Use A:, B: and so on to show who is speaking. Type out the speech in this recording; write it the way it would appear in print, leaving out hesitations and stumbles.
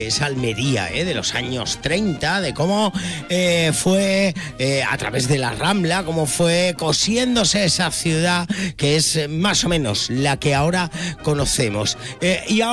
A: Es Almería, de los años 30, de cómo fue a través de la Rambla, cómo fue cosiéndose esa ciudad que es más o menos la que ahora conocemos. Y ahora